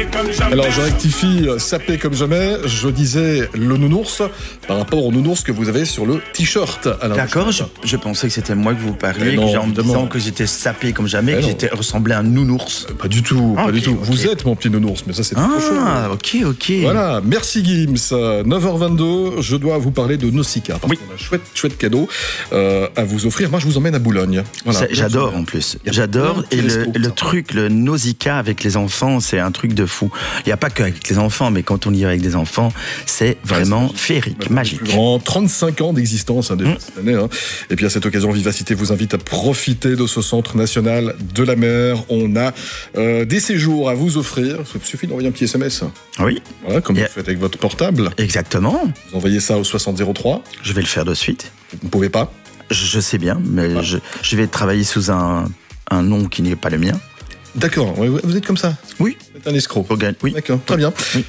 Alors je rectifie, sapé comme jamais, je disais le nounours par rapport au nounours que vous avez sur le t-shirt. D'accord, je pensais que c'était moi que vous parliez, en me disant que j'étais sapé comme jamais, que j'étais ressemblé à un nounours. Pas du tout, pas du tout. Okay. Vous êtes mon petit nounours, mais ça c'est autre chose. Ah, ok. Voilà, merci Gims. 9h22, je dois vous parler de Nausicaa, parce qu'on a un chouette cadeau à vous offrir. Moi je vous emmène à Boulogne. Voilà. J'adore en plus, j'adore. Et le truc, le Nausicaa avec les enfants, c'est un truc de fou. Il n'y a pas qu'avec les enfants, mais quand on y va avec des enfants, c'est vraiment féerique, magique. En 35 ans d'existence déjà cette année. Et puis à cette occasion, Vivacité vous invite à profiter de ce centre national de la mer. On a des séjours à vous offrir. Il suffit d'envoyer un petit SMS. Oui. Voilà, comme vous faites avec votre portable. Exactement. Vous envoyez ça au 6003. Je vais le faire de suite. Vous ne pouvez pas? Je sais bien, mais je vais travailler sous un nom qui n'est pas le mien. D'accord, vous êtes comme ça? Oui. Vous êtes un escroc? Oui. D'accord, très bien. Oui.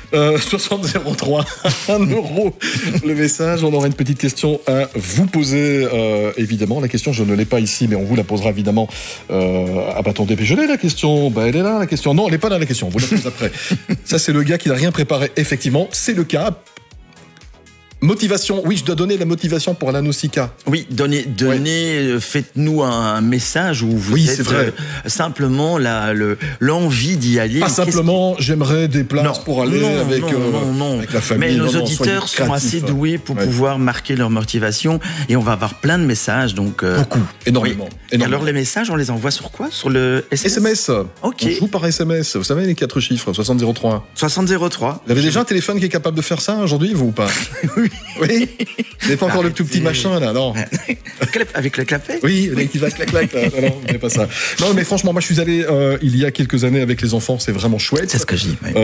6003, 1 euro le message. On aura une petite question à vous poser, évidemment. La question, je ne l'ai pas ici, mais on vous la posera évidemment. Attendez, je l'ai la question. Elle est là, la question. Non, elle n'est pas là, la question. On vous la pose après. Ça, c'est le gars qui n'a rien préparé. Effectivement, c'est le cas. Motivation, oui, je dois donner la motivation pour la Nausicaa. Oui, faites-nous un message où vous êtes simplement l'envie d'y aller. Pas simplement, j'aimerais des places pour aller avec la famille. Mais nos auditeurs sont assez doués pour pouvoir marquer leur motivation et on va avoir plein de messages. Donc, beaucoup, énormément. Et alors les messages, on les envoie sur quoi? Sur le SMS? Ok. On joue par SMS, vous savez les 4 chiffres, 6003. 6003. Vous avez déjà un téléphone qui est capable de faire ça aujourd'hui, vous ou pas? Oui. Vous n'avez pas encore le tout petit machin là, non? Avec le clapet? Oui, qui va clac-clac. Non, vous n'avez pas ça. Non, mais franchement, moi je suis allé il y a quelques années avec les enfants, c'est vraiment chouette. C'est ce que je dis. Oui.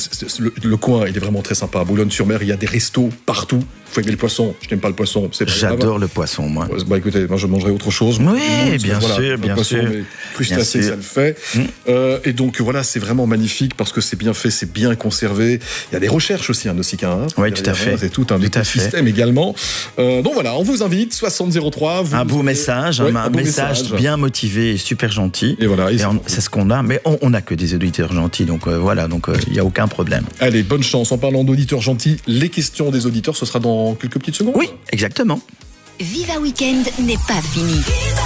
Le coin, il est vraiment très sympa. À Boulogne-sur-Mer, il y a des restos partout. Faut aimer le poisson. Je n'aime pas le poisson. J'adore le poisson, moi. Écoutez, moi je mangerai autre chose. Oui, bien sûr. Plus classé, ça le fait. Et donc voilà, c'est vraiment magnifique parce que c'est bien fait, c'est bien conservé. Il y a des recherches aussi, Nausicaa. Oui, tout à fait. C'est tout un écosystème également. Donc voilà, on vous invite, 6003. Un beau message, un message bien motivé et super gentil. Et voilà. C'est ce qu'on a, mais on n'a que des auditeurs gentils, donc voilà, il n'y a aucun problème. Allez, bonne chance. En parlant d'auditeurs gentils, les questions des auditeurs, ce sera dans quelques petites secondes. Oui, exactement. Viva Weekend n'est pas fini.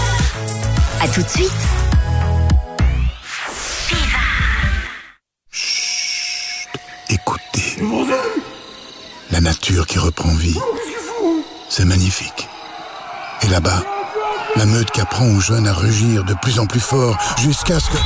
À tout de suite. Chut, écoutez. La nature qui reprend vie. C'est magnifique. Et là-bas, la meute qui apprend aux jeunes à rugir de plus en plus fort jusqu'à ce que...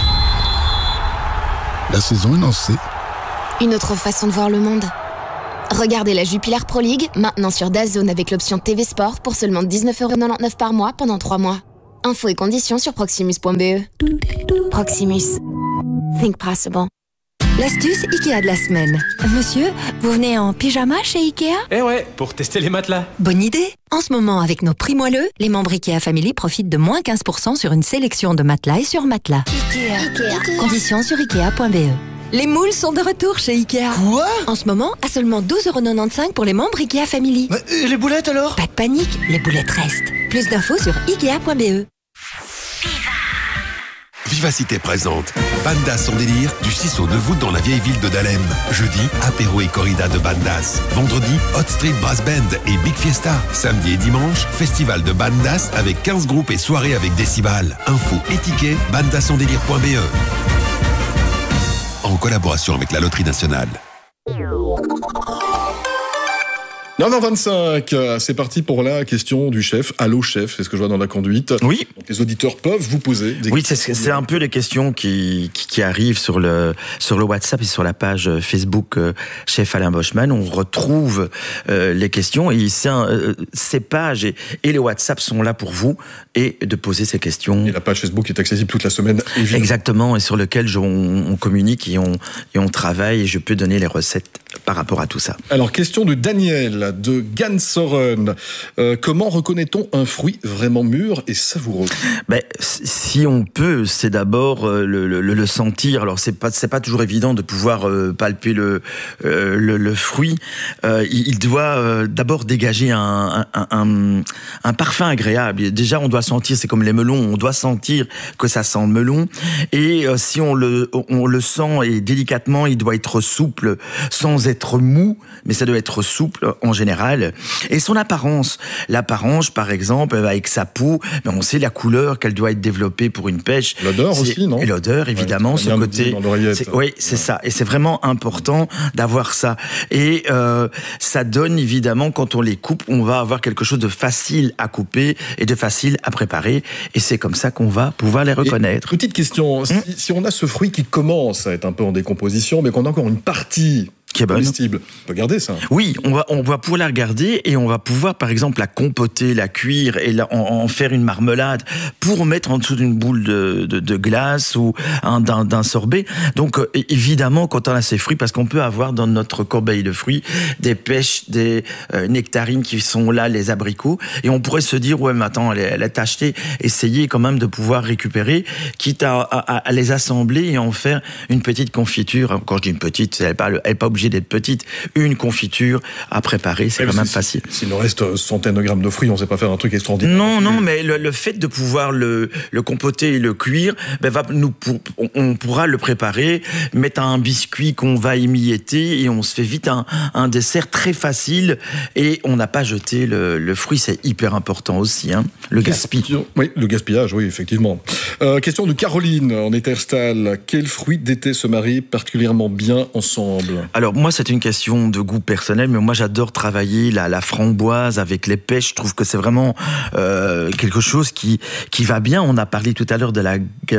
La saison est lancée. Une autre façon de voir le monde. Regardez la Jupiler Pro League, maintenant sur DAZN avec l'option TV Sport pour seulement 19,99€ par mois pendant 3 mois. Infos et conditions sur proximus.be. Proximus. Think possible. L'astuce Ikea de la semaine. Monsieur, vous venez en pyjama chez Ikea? Eh ouais, pour tester les matelas. Bonne idée. En ce moment, avec nos prix moelleux, les membres Ikea Family profitent de moins 15% sur une sélection de matelas et sur matelas. Ikea. Conditions sur Ikea.be. Les moules sont de retour chez Ikea. Quoi? En ce moment, à seulement 12,95€ pour les membres Ikea Family. Et les boulettes alors? Pas de panique, les boulettes restent. Plus d'infos sur Ikea.be. Vivacité présente Bandas son délire du 6 au 9 août dans la vieille ville de Dahlem. Jeudi, apéro et corrida de Bandas. Vendredi, Hot Street Brass Band et Big Fiesta. Samedi et dimanche, festival de Bandas avec 15 groupes et soirées avec décibels. Info et tickets, bandasondélire.be. En collaboration avec la Loterie Nationale. 9h25, c'est parti pour la question du chef. Allô chef, c'est ce que je vois dans la conduite. Oui. Donc, les auditeurs peuvent vous poser des questions. Oui, c'est un peu les questions qui arrivent sur le WhatsApp et sur la page Facebook Chef Alain Boschman. On retrouve les questions et ces pages et les WhatsApp sont là pour vous et de poser ces questions. Et la page Facebook est accessible toute la semaine, évidemment. Exactement, et sur lequel on communique et on travaille et je peux donner les recettes par rapport à tout ça. Alors, question de Daniel. de Gansoren. Comment reconnaît-on un fruit vraiment mûr et savoureux? Si on peut, c'est d'abord le sentir. Alors c'est pas toujours évident de pouvoir palper le fruit. Il doit d'abord dégager un parfum agréable. Déjà, on doit sentir, c'est comme les melons, on doit sentir que ça sent le melon. Et si on le sent et délicatement, il doit être souple, sans être mou, mais ça doit être souple en général. Et son apparence, par exemple, avec sa peau, on sait la couleur qu'elle doit être développée pour une pêche. L'odeur aussi, non? Et l'odeur, évidemment, ce côté. Oui, c'est ça. Et c'est vraiment important d'avoir ça. Et ça donne, évidemment, quand on les coupe, on va avoir quelque chose de facile à couper et de facile à préparer. Et c'est comme ça qu'on va pouvoir les reconnaître. Et petite question, si on a ce fruit qui commence à être un peu en décomposition, mais qu'on a encore une partie qui est bonne, comestible, on peut garder ça? Oui, on va pouvoir la regarder et on va pouvoir, par exemple, la compoter, la cuire et en faire une marmelade pour mettre en dessous d'une boule de glace ou d'un sorbet. Donc, évidemment, quand on a ces fruits, parce qu'on peut avoir dans notre corbeille de fruits des pêches, des nectarines qui sont là, les abricots, et on pourrait se dire, ouais, mais attends, elle est achetée, essayez quand même de pouvoir récupérer, quitte à les assembler et en faire une petite confiture. Quand je dis une petite, elle n'est pas obligée d'être petite, une confiture à préparer, c'est quand même facile. S'il nous reste centaines de grammes de fruits, on ne sait pas faire un truc extraordinaire. Non, mais le fait de pouvoir le compoter et le cuire, on pourra le préparer, mettre un biscuit qu'on va émietter et on se fait vite un dessert très facile et on n'a pas jeté le fruit, c'est hyper important aussi, hein, le gaspillage. Oui, le gaspillage, oui, effectivement. Question de Caroline en Éterstal. Quel fruit d'été se marie particulièrement bien ensemble? Alors moi, c'est une question de goût personnel, mais moi j'adore travailler la framboise avec les pêches. Je trouve que c'est vraiment quelque chose qui va bien. On a parlé tout à l'heure de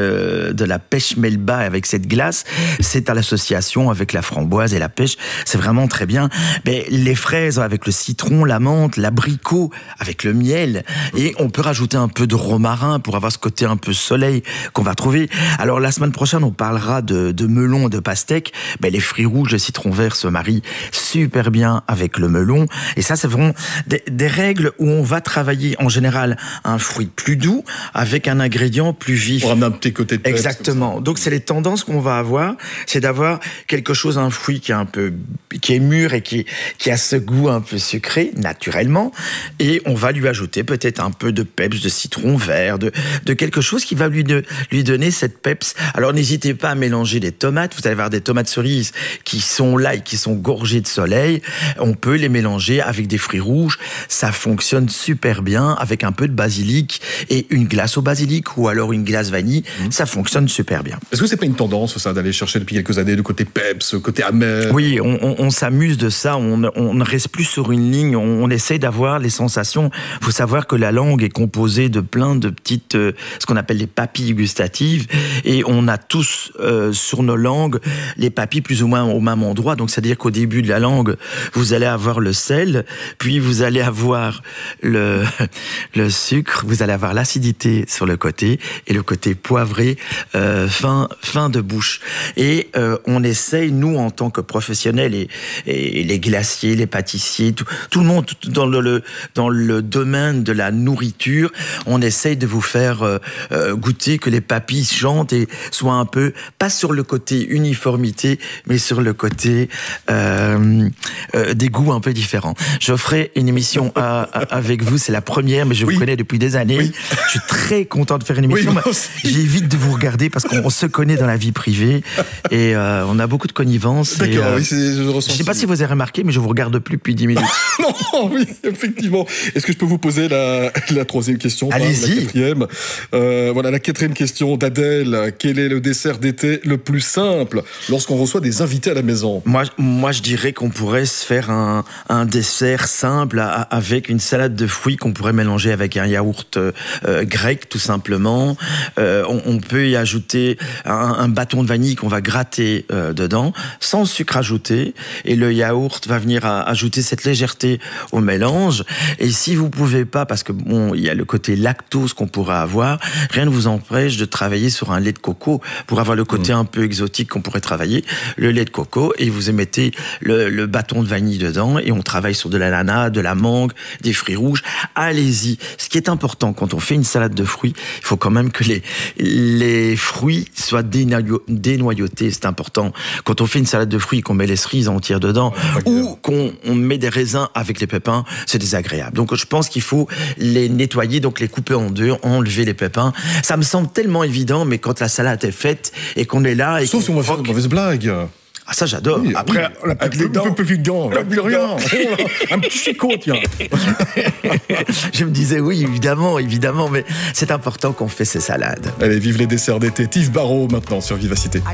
la pêche melba avec cette glace. C'est à l'association avec la framboise et la pêche. C'est vraiment très bien. Mais les fraises avec le citron, la menthe, l'abricot avec le miel. Et on peut rajouter un peu de romarin pour avoir ce côté un peu soleil qu'on va trouver. Alors la semaine prochaine, on parlera de melon et de pastèque. Les fruits rouges, le citron vert se marient super bien avec le melon. Et ça, c'est vraiment des règles où on va travailler en général un fruit plus doux avec un ingrédient plus vif. Pour amener un petit côté de peps. Exactement. Donc, c'est les tendances qu'on va avoir. C'est d'avoir quelque chose, un fruit qui est mûr et qui a ce goût un peu sucré, naturellement. Et on va lui ajouter peut-être un peu de peps, de citron vert, de quelque chose qui va lui donner cette peps. Alors, n'hésitez pas à mélanger des tomates. Vous allez avoir des tomates cerises qui sont là et qui sont gorgées de soleil. On peut les mélanger avec des fruits rouges. Ça fonctionne super bien avec un peu de basilic et une glace au basilic ou alors une glace vanille. Ça fonctionne super bien. Est-ce que c'est pas une tendance, ça, d'aller chercher depuis quelques années le côté peps, le côté amer? Oui, on s'amuse de ça. On ne reste plus sur une ligne. On essaye d'avoir les sensations. Il faut savoir que la langue est composée de plein de petites, ce qu'on appelle les papilles gustatives. Et on a tous sur nos langues les papilles plus ou moins au même endroit. Donc, c'est-à-dire qu'au début de la langue, vous allez avoir le sel, puis vous allez avoir le sucre, vous allez avoir l'acidité sur le côté et le côté poivré fin de bouche. Et on essaye, nous, en tant que professionnels et les glaciers, les pâtissiers, tout le monde dans le domaine de la nourriture, on essaye de vous faire goûter que les papilles chantent et soient un peu, pas sur le côté uniformité, mais sur le côté des goûts un peu différents. Je ferai une émission avec vous, c'est la première, mais je vous connais depuis des années. Oui. Je suis très content de faire une émission. J'évite de vous regarder parce qu'on se connaît dans la vie privée et on a beaucoup de connivence. D'accord, oui, je ressens. Je ne sais pas si vous avez remarqué, mais je vous regarde plus depuis 10 minutes. Non, oui, effectivement. Est-ce que je peux vous poser la troisième question? Allez-y. La quatrième. Voilà, la quatrième question d'Adèle. Quel est le dessert d'été le plus simple lorsqu'on reçoit des invités à la maison? Moi, je dirais qu'on pourrait se faire un dessert simple avec une salade de fruits qu'on pourrait mélanger avec un yaourt grec, tout simplement. On peut y ajouter un bâton de vanille qu'on va gratter dedans, sans sucre ajouté. Et le yaourt va venir ajouter cette légèreté au mélange. Et si vous pouvez pas, parce que il y a le côté lactose qu'on pourrait avoir, rien ne vous empêche de travailler sur un lait de coco pour avoir le côté un peu exotique qu'on pourrait travailler. Le lait de coco, et vous et mettez le bâton de vanille dedans et on travaille sur de l'ananas, de la mangue, des fruits rouges. Allez-y. Ce qui est important quand on fait une salade de fruits, il faut quand même que les fruits soient dénoyautés. C'est important. Quand on fait une salade de fruits, qu'on met les cerises entières dedans ou qu'on met des raisins avec les pépins, c'est désagréable. Donc je pense qu'il faut les nettoyer, donc les couper en deux, enlever les pépins. Ça me semble tellement évident, mais quand la salade est faite et qu'on est là... Sauf si on va faire une mauvaise blague. Ah, ça, j'adore. Oui, après, on a plus de dents. Plus de dents. Plus rien. Un petit chicot, tiens. Je me disais, oui, évidemment, mais c'est important qu'on fait ces salades. Allez, vive les desserts d'été. Yves Barraud, maintenant, sur Vivacité.